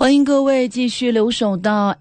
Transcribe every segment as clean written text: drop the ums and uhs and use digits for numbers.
欢迎各位继续留守到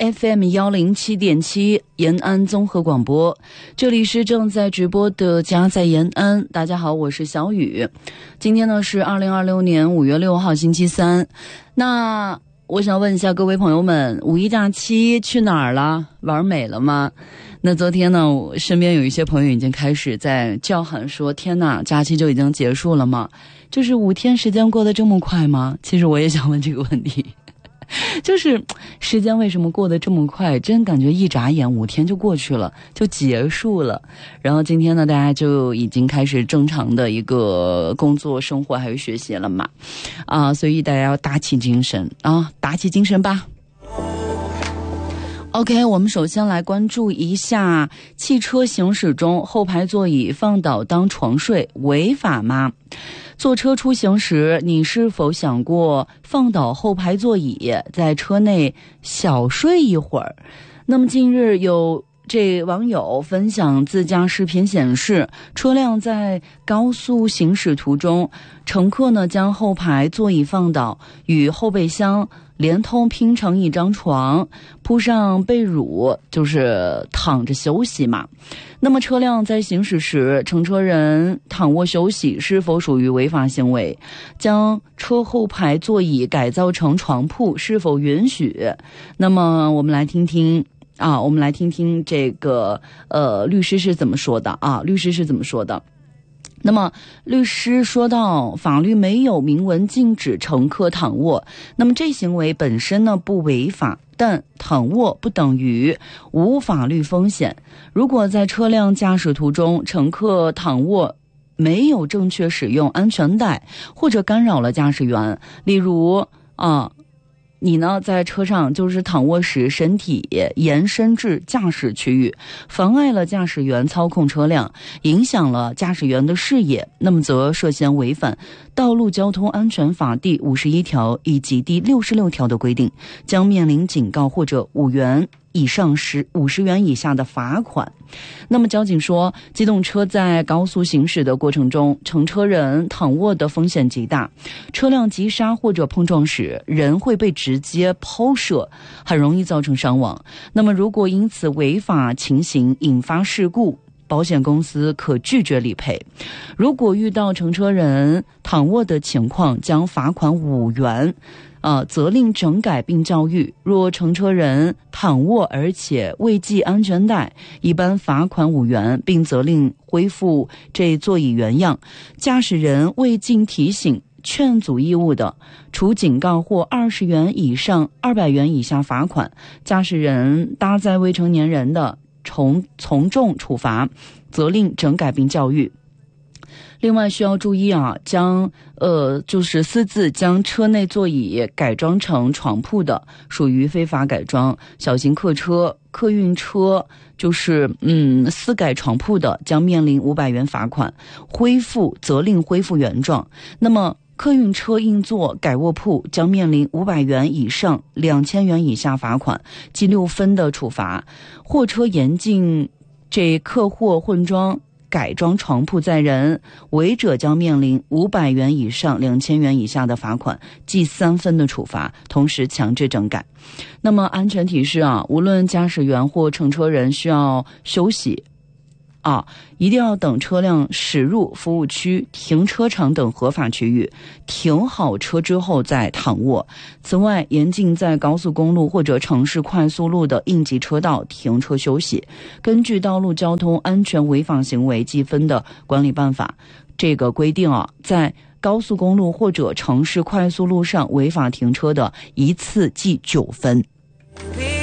FM107.7 延安综合广播，这里是正在直播的家在延安。大家好，我是小雨。今天呢是2026年5月6号星期三。那我想问一下各位朋友们，五一假期去哪儿了？玩美了吗？那昨天呢，我身边有一些朋友已经开始在叫喊说，天哪，假期就已经结束了吗？就是5天时间过得这么快吗？其实我也想问这个问题。就是时间为什么过得这么快，真感觉一眨眼5天就过去了，就结束了。然后今天呢，大家就已经开始正常的一个工作生活还有学习了嘛，所以大家要打起精神啊，打起精神吧。OK， 我们首先来关注一下汽车行驶中后排座椅放倒当床睡违法吗？坐车出行时，你是否想过放倒后排座椅，在车内小睡一会儿？那么近日有网友分享自家视频显示，车辆在高速行驶途中，乘客呢将后排座椅放倒，与后备箱连通拼成一张床，铺上被褥，就是躺着休息嘛。那么车辆在行驶时，乘车人躺卧休息是否属于违法行为？将车后排座椅改造成床铺是否允许？那么我们来听听这个律师是怎么说的啊？律师是怎么说的？那么律师说到，法律没有明文禁止乘客躺卧，那么这行为本身呢不违法，但躺卧不等于无法律风险。如果在车辆驾驶途中，乘客躺卧没有正确使用安全带，或者干扰了驾驶员，例如你呢在车上就是躺卧时身体延伸至驾驶区域，妨碍了驾驶员操控车辆，影响了驾驶员的视野，那么则涉嫌违反道路交通安全法第51条以及第66条的规定，将面临警告或者5元以上50元以下的罚款。那么交警说，机动车在高速行驶的过程中，乘车人躺卧的风险极大，车辆急刹或者碰撞时，人会被直接抛射，很容易造成伤亡。那么如果因此违法情形引发事故，保险公司可拒绝理赔。如果遇到乘车人躺卧的情况，将罚款5元，责令整改并教育。若乘车人躺卧而且未系安全带，一般罚款5元，并责令恢复这座椅原样。驾驶人未尽提醒劝阻义务的，处警告或20元以上200元以下罚款；驾驶人搭载未成年人的，从重处罚，责令整改并教育。另外需要注意就是私自将车内座椅改装成床铺的，属于非法改装。小型客车、客运车就是私改床铺的，将面临500元罚款，责令恢复原状。那么客运车硬座改卧铺将面临500元以上2000元以下罚款，记6分的处罚。货车严禁客货混装改装床铺载人，违者将面临500元以上2000元以下的罚款，记3分的处罚，同时强制整改。那么安全提示无论驾驶员或乘车人需要休息一定要等车辆驶入服务区、停车场等合法区域，停好车之后再躺卧。此外，严禁在高速公路或者城市快速路的应急车道停车休息。根据《道路交通安全违法行为记分的管理办法》这个规定在高速公路或者城市快速路上违法停车的，一次记9分。